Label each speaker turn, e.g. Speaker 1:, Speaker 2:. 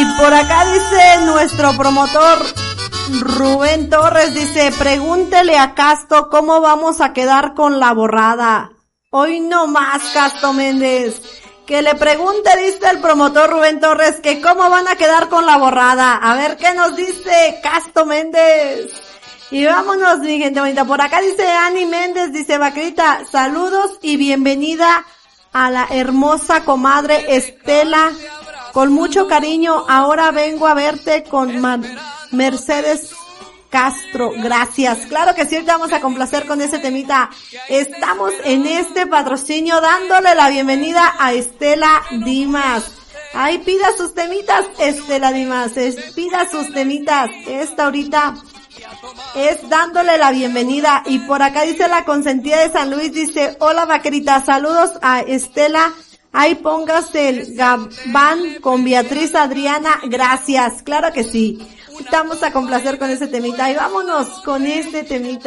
Speaker 1: por acá dice nuestro promotor Rubén Torres, dice, pregúntele a Casto cómo vamos a quedar con la borrada. Hoy no más, Casto Méndez. Que le pregunte, dice el promotor Rubén Torres, que cómo van a quedar con la borrada. A ver qué nos dice Casto Méndez. Y vámonos, mi gente bonita. Por acá dice Ani Méndez, dice, Vaquerita, saludos y bienvenida a la hermosa comadre Estela. Con mucho cariño, ahora vengo a verte con Mercedes Castro, gracias. Claro que sí, ahorita vamos a complacer con ese temita. Estamos en este patrocinio dándole la bienvenida a Estela Dimas. Ay, pida sus temitas, Estela Dimas, pida sus temitas. Esta ahorita es dándole la bienvenida. Y por acá dice la consentida de San Luis, dice, hola Vaquerita, saludos a Estela. Ahí póngase el gabán con Beatriz Adriana, gracias. Claro que sí. Vamos a complacer con ese temita y vámonos con este temita.